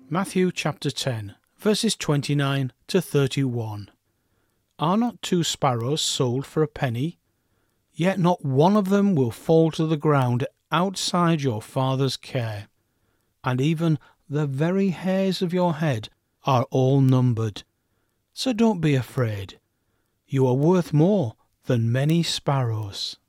Matthew chapter 10, verses 29 to 31. Are not 2 sparrows sold for a penny? Yet not one of them will fall to the ground outside your Father's care. And even the very hairs of your head are all numbered. So don't be afraid. You are worth more than many sparrows.